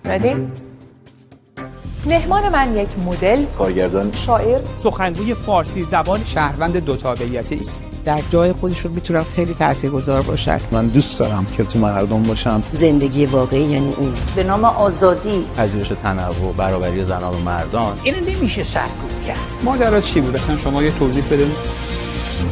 ردی؟ مهمان من یک مدل، کارگردان، شاعر، سخنگوی فارسی زبان، شهروند دو تابعیتی است. در جای خودشون میتونن خیلی تاثیرگذار باشن. من دوست دارم که تو مردم باشم. زندگی واقعی یعنی این. به نام آزادی، پذیرش تنوع، برابری زنان و مردان. اینو نمیشه سرکوب کرد. ماجرا چی بود؟ اصلا شما یه توضیح بدید.